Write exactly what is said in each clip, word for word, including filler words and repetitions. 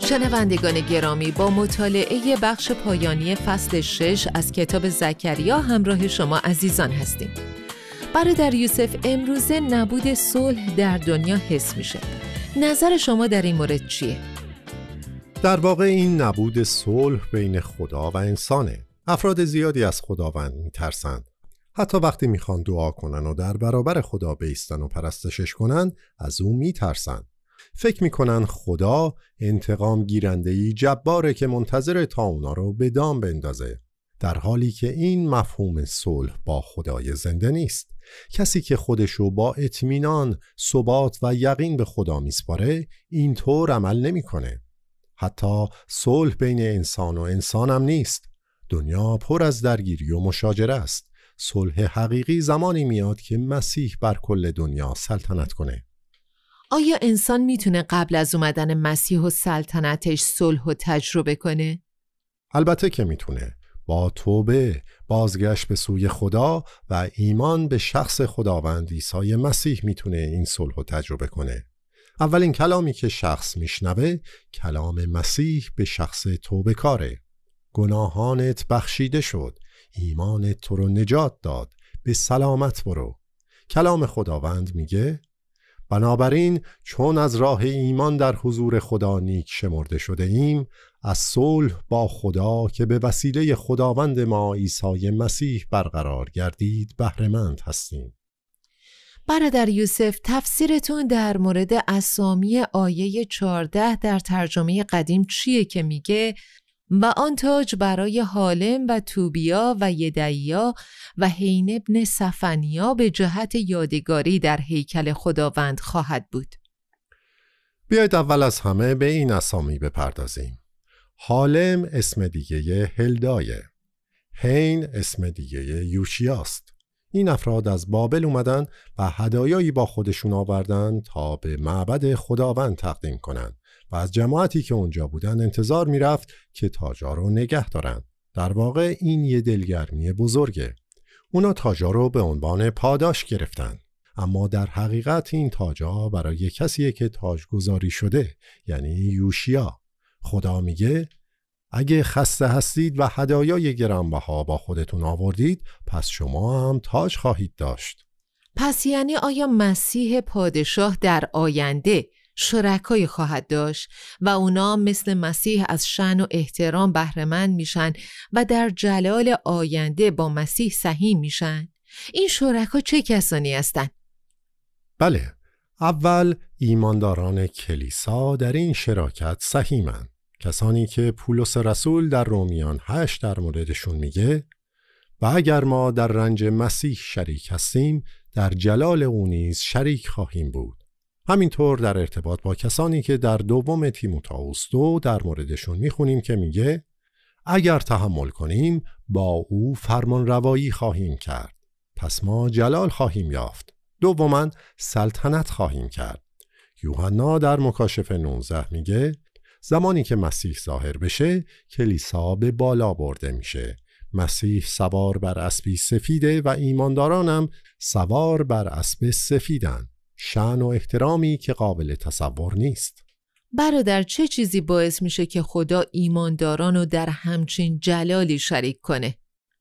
شنوندگان گرامی، با مطالعه بخش پایانی فصل شش از کتاب زکریا همراه شما عزیزان هستیم. برادر یوسف، امروزه نبود صلح در دنیا حس میشه. نظر شما در این مورد چیه؟ در واقع این نبود صلح بین خدا و انسانه. افراد زیادی از خداوند میترسند. حتی وقتی میخوان دعا کنن و در برابر خدا بایستن و پرستشش کنن، از او میترسن. فکر میکنن خدا انتقام گیرنده‌ای جباره که منتظر تا اونا رو به دام بندازه، در حالی که این مفهوم صلح با خدای زنده نیست. کسی که خودشو با اطمینان، ثبات و یقین به خدا میسپاره اینطور عمل نمیکنه. حتی صلح بین انسان و انسان هم نیست. دنیا پر از درگیری و مشاجره است. صلح حقیقی زمانی میاد که مسیح بر کل دنیا سلطنت کنه. آیا انسان میتونه قبل از اومدن مسیح و سلطنتش صلح و تجربه کنه؟ البته که میتونه. با توبه، بازگشت به سوی خدا و ایمان به شخص خداوند عیسی مسیح میتونه این صلح و تجربه کنه. اولین کلامی که شخص میشنوه کلام مسیح به شخص توبه کاره. گناهانت بخشیده شد، ایمانت تو رو نجات داد، به سلامت برو. کلام خداوند میگه بنابراین چون از راه ایمان در حضور خدا نیک شمرده شده ایم، از صلح با خدا که به وسیله خداوند ما عیسی مسیح برقرار گردید بهره مند هستیم. برادر یوسف، تفسیرتون در مورد اسامی آیه چهارده در ترجمه قدیم چیه که میگه و آن تاج برای حالم و توبیا و یدعیا و هین ابن صفنیا به جهت یادگاری در هیکل خداوند خواهد بود؟ بیایید اول از همه به این اسامی بپردازیم. حالم اسم دیگه هلدایه. هین اسم دیگه یوشیاست. این افراد از بابل اومدن و هدایایی با خودشون آوردن تا به معبد خداوند تقدیم کنن و از جماعتی که اونجا بودن انتظار میرفت که تاجا رو نگه دارن. در واقع این یه دلگرمی بزرگه. اونا تاجا رو به عنوان پاداش گرفتن، اما در حقیقت این تاجا برای کسیه که تاجگذاری شده، یعنی یوشیا. خدا میگه اگه خسته هستید و هدایای گرانبها با خودتون آوردید، پس شما هم تاج خواهید داشت. پس یعنی آیا مسیح پادشاه در آینده شرکای خواهد داشت و اونا مثل مسیح از شأن و احترام بهره مند میشن و در جلال آینده با مسیح سهیم میشن؟ این شرکا چه کسانی هستن؟ بله، اول ایمانداران کلیسا در این شراکت سهیمن. کسانی که پولس رسول در رومیان هشت در موردشون میگه و اگر ما در رنج مسیح شریک هستیم، در جلال او نیز شریک خواهیم بود. همینطور در ارتباط با کسانی که در دوم تیموتائوس دو در موردشون میخونیم که میگه اگر تحمل کنیم با او فرمان روایی خواهیم کرد، پس ما جلال خواهیم یافت. دوما سلطنت خواهیم کرد. یوحنا در مکاشفه نوزده میگه زمانی که مسیح ظاهر بشه، کلیسا به بالا برده میشه. مسیح سوار بر اسبی سفیده و ایماندارانم سوار بر اسب سفیدن. شأن و احترامی که قابل تصور نیست. برادر، چه چیزی باعث میشه که خدا ایمانداران رو در همچین جلالی شریک کنه؟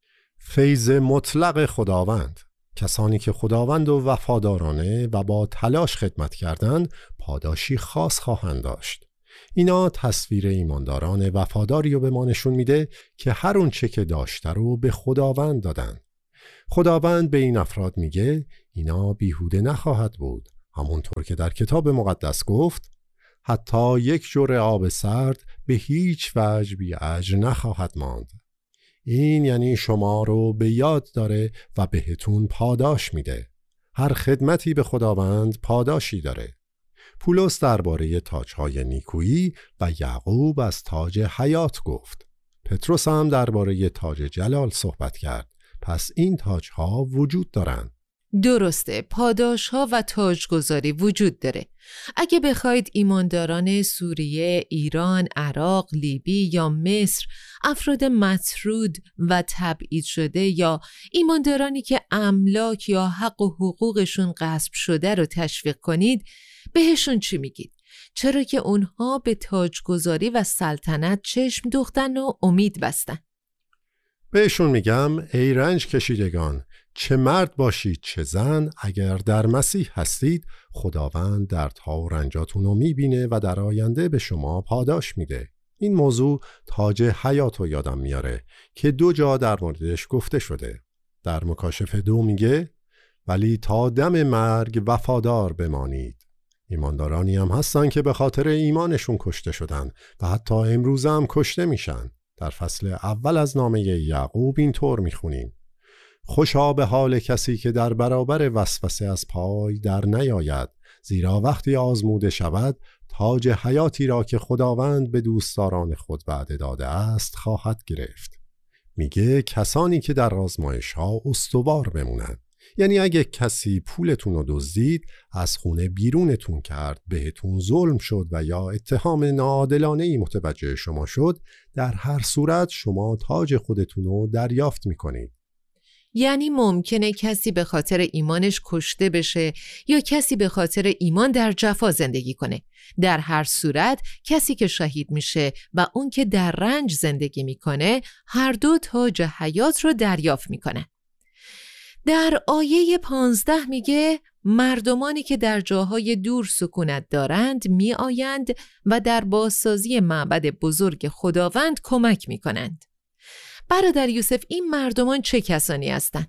فیض مطلق خداوند. کسانی که خداوند و وفادارانه و با تلاش خدمت کردند، پاداشی خاص خواهند داشت. اینا تصویر ایمانداران وفاداری رو به ما نشون میده که هر اون چه که داشته رو به خداوند دادن. خداوند به این افراد میگه اینا بیهوده نخواهد بود، همونطور که در کتاب مقدس گفت حتی یک جرعه آب سرد به هیچ وجه بی اجر نخواهد ماند. این یعنی شما رو به یاد داره و بهتون پاداش میده. هر خدمتی به خداوند پاداشی داره. پولس درباره تاج‌های نیکویی و یعقوب از تاج حیات گفت. پتروس هم درباره تاج جلال صحبت کرد. پس این تاج‌ها وجود دارن. درسته، پاداش‌ها و تاجگذاری وجود داره. اگه بخواید ایمانداران سوریه، ایران، عراق، لیبی یا مصر، افراد مطرود و تبعید شده یا ایماندارانی که املاک یا حق و حقوقشون غصب شده رو تشویق کنید، بهشون چی میگید؟ چرا که اونها به تاجگذاری و سلطنت چشم دوختن و امید بستن. بهشون میگم ای رنج کشیدگان، چه مرد باشید چه زن، اگر در مسیح هستید خداوند دردها و رنجاتون رو میبینه و در آینده به شما پاداش میده. این موضوع تاج حیات رو یادم میاره که دو جا در موردش گفته شده. در مکاشفه دو میگه ولی تا دم مرگ وفادار بمانید. ایماندارانی هم هستن که به خاطر ایمانشون کشته شدن و حتی امروز هم کشته میشن. در فصل اول از نامه یعقوب اینطور میخونیم: خوشا به حال کسی که در برابر وسوسه از پای در نیاید، زیرا وقتی آزموده شود تاج حیاتی را که خداوند به دوستداران خود وعده داده است خواهد گرفت. میگه کسانی که در آزمایش ها استوار بمونن. یعنی اگه کسی پولتون رو دزدید، از خونه بیرونتون کرد، بهتون ظلم شد و یا اتهام ناعادلانه‌ای متوجه شما شد، در هر صورت شما تاج خودتون رو دریافت میکنید. یعنی ممکنه کسی به خاطر ایمانش کشته بشه یا کسی به خاطر ایمان در جفا زندگی کنه. در هر صورت کسی که شهید میشه و اون که در رنج زندگی میکنه هر دو تاج حیات رو دریافت میکنه. در آیه پانزده میگه مردمانی که در جاهای دور سکونت دارند می آیند و در بازسازی معبد بزرگ خداوند کمک می کنند. برادر یوسف، این مردمان چه کسانی هستند؟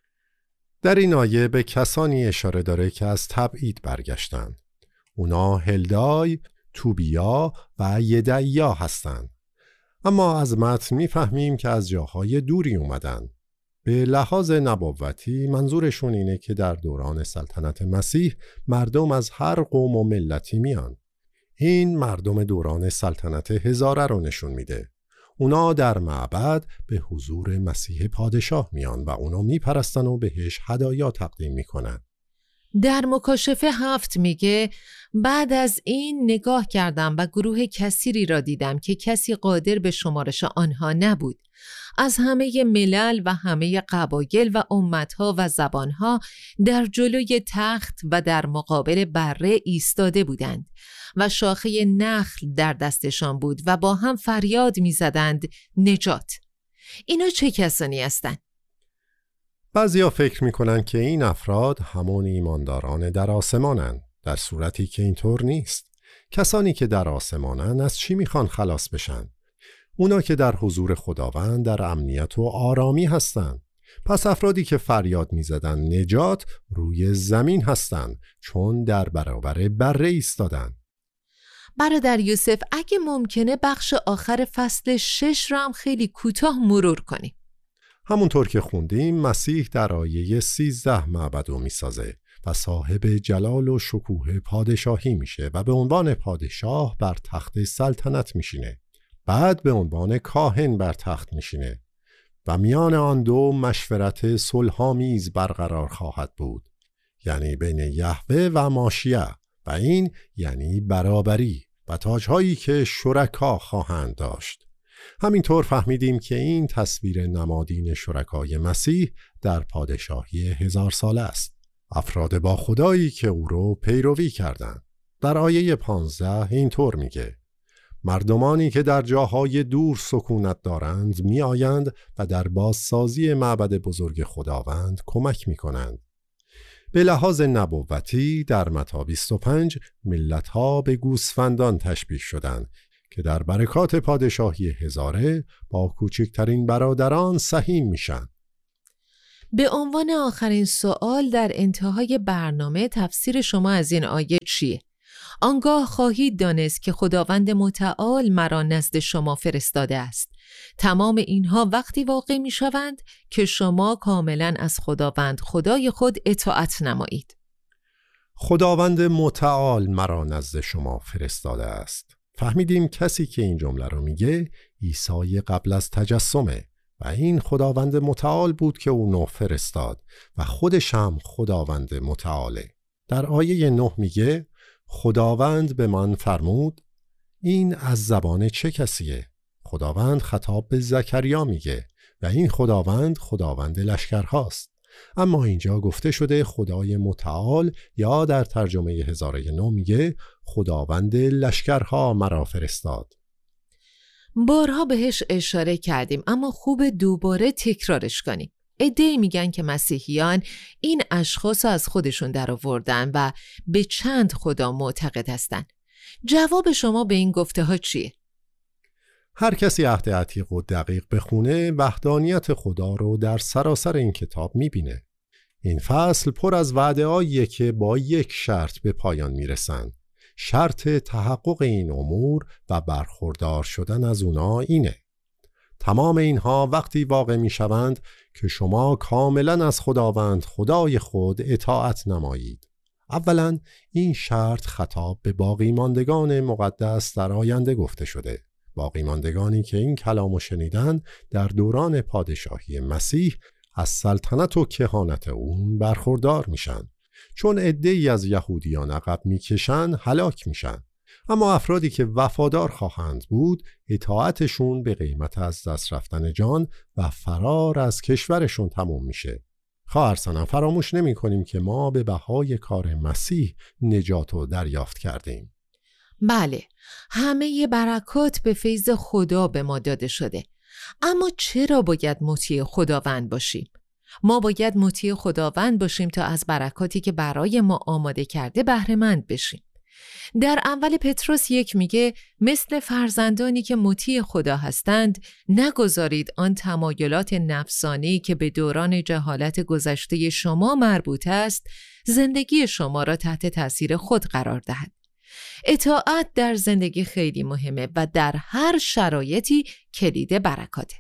در این آیه به کسانی اشاره داره که از تبعید برگشتند. اونا هلدای، توبیا و یدعیا هستند. اما از متن میفهمیم که از جاهای دوری اومدن. به لحاظ نبوتی منظورشون اینه که در دوران سلطنت مسیح مردم از هر قوم و ملتی میان. این مردم دوران سلطنت هزاره رو نشون میده. اونا در معبد به حضور مسیح پادشاه میان و اونا میپرستن و بهش هدایا تقدیم میکنن. در مکاشفه هفت میگه بعد از این نگاه کردم و گروه کثیری را دیدم که کسی قادر به شمارش آنها نبود. از همه ملل و همه قبایل و امتها و زبانها در جلوی تخت و در مقابل بره ایستاده بودند و شاخه نخل در دستشان بود و با هم فریاد می زدند نجات. اینا چه کسانی هستند؟ بعضیا فکر میکنن که این افراد همون ایمانداران در آسمانن، در صورتی که اینطور نیست. کسانی که در آسمانن از چی میخوان خلاص بشن؟ اونا که در حضور خداوند در امنیت و آرامی هستن. پس افرادی که فریاد میزدن نجات روی زمین هستن، چون در برابر بره ایستادن. برادر یوسف، اگه ممکنه بخش آخر فصل شش را هم خیلی کوتاه مرور کنیم. همونطور که خوندیم مسیح در آیه سیزده معبد رو میسازه و صاحب جلال و شکوه پادشاهی میشه و به عنوان پادشاه بر تخت سلطنت میشینه. بعد به عنوان کاهن بر تخت میشینه و میان آن دو مشورت صلح‌آمیز برقرار خواهد بود، یعنی بین یهوه و ماشیه، و این یعنی برابری و تاج‌هایی که شرکا خواهند داشت. همینطور فهمیدیم که این تصویر نمادین شرکای مسیح در پادشاهی هزار ساله است. افراد با خدایی که او رو پیروی کردند. در آیه پانزده اینطور میگه مردمانی که در جاهای دور سکونت دارند می آیند و در بازسازی معبد بزرگ خداوند کمک می کنند. به لحاظ نبوتی در متی بیست و پنج ملت‌ها به گوسفندان تشبیه شدند که در برکات پادشاهی هزاره با کوچکترین برادران سهیم میشن. به عنوان آخرین سوال در انتهای برنامه تفسیر شما از این آیه چیه؟ آنگاه خواهید دانست که خداوند متعال مرا نزد شما فرستاده است. تمام اینها وقتی واقع می شوند که شما کاملا از خداوند خدای خود اطاعت نمایید. خداوند متعال مرا نزد شما فرستاده است. فهمیدیم کسی که این جمله رو میگه عیسی قبل از تجسمه و این خداوند متعال بود که او نو فرستاد و خودش هم خداوند متعاله. در آیه نه میگه خداوند به من فرمود. این از زبان چه کسیه؟ خداوند خطاب به زکریا میگه و این خداوند خداوند لشکرهاست. اما اینجا گفته شده خدای متعال یا در ترجمه هزاره نو میگه خداوند لشکرها مرا فرستاد. بارها بهش اشاره کردیم اما خوب دوباره تکرارش کنیم. عده‌ای میگن که مسیحیان این اشخاص از خودشون در آوردن و به چند خدا معتقد هستن. جواب شما به این گفته ها چیه؟ هر کسی عهد عتیق و دقیق بخونه وحدانیت خدا رو در سراسر این کتاب میبینه. این فصل پر از وعده‌هاییه که با یک شرط به پایان میرسن. شرط تحقق این امور و برخوردار شدن از اونا اینه: تمام اینها وقتی واقع میشوند که شما کاملا از خداوند خدای خود اطاعت نمایید. اولا این شرط خطاب به باقی ماندگان مقدس در آینده گفته شده. باقی ماندگانی که این کلامو شنیدن در دوران پادشاهی مسیح از سلطنت و کهانت اون برخوردار میشن. چون عده‌ای از یهودیان عقب میکشن هلاک میشن، اما افرادی که وفادار خواهند بود اطاعتشون به قیمت از دست رفتن جان و فرار از کشورشون تموم میشه. خواهرسانم فراموش نمی کنیم که ما به بهای کار مسیح نجات و دریافت کردیم. بله، همه برکات به فیض خدا به ما داده شده. اما چرا باید مطیع خداوند باشیم؟ ما باید مطیع خداوند باشیم تا از برکاتی که برای ما آماده کرده بهره مند بشیم. در اول پتروس یک میگه مثل فرزندانی که مطیع خدا هستند نگذارید آن تمایلات نفسانی که به دوران جهالت گذشته شما مربوط است زندگی شما را تحت تاثیر خود قرار دهد. اطاعت در زندگی خیلی مهمه و در هر شرایطی کلید برکاته.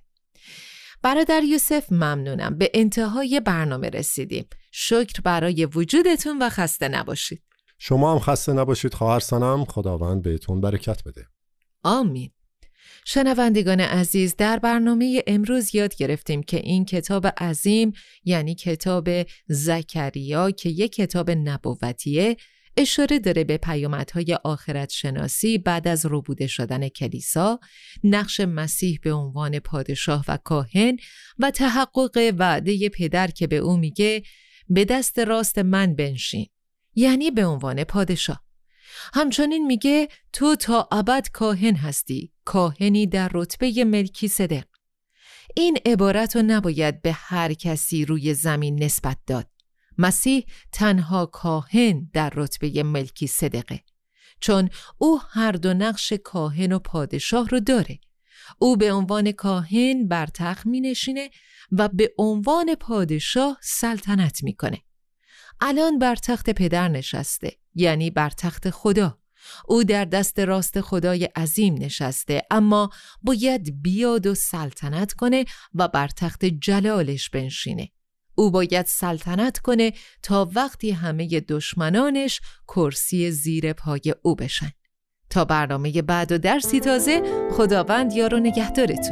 برادر یوسف ممنونم، به انتهای برنامه رسیدیم. شکر برای وجودتون و خسته نباشید. شما هم خسته نباشید خواهرسانم، خداوند بهتون برکت بده. آمین. شنوندگان عزیز، در برنامه امروز یاد گرفتیم که این کتاب عظیم یعنی کتاب زکریا که یک کتاب نبوتیه اشاره داره به پیامدهای آخرت شناسی بعد از ربوده شدن کلیسا، نقش مسیح به عنوان پادشاه و کاهن و تحقق وعده پدر که به او میگه به دست راست من بنشین، یعنی به عنوان پادشاه. همچنین میگه تو تا ابد کاهن هستی، کاهنی در رتبه ملکی صدق. این عبارت رو نباید به هر کسی روی زمین نسبت داد. مسیح تنها کاهن در رتبه ملکی صدقه، چون او هر دو نقش کاهن و پادشاه رو داره. او به عنوان کاهن بر تخت می نشینه و به عنوان پادشاه سلطنت می کنه. الان بر تخت پدر نشسته، یعنی بر تخت خدا. او در دست راست خدای عظیم نشسته، اما باید بیاد و سلطنت کنه و بر تخت جلالش بنشینه. او باید سلطنت کنه تا وقتی همه دشمنانش کرسی زیر پای او بشن. تا برنامه بعد و درسی تازه، خداوند یار و نگهدارتون.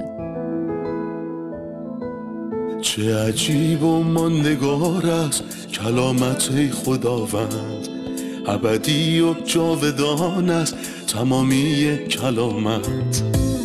چه عجیب و ماندگار است کلامت خداوند، ابدی و جاودان است تمامی کلامت.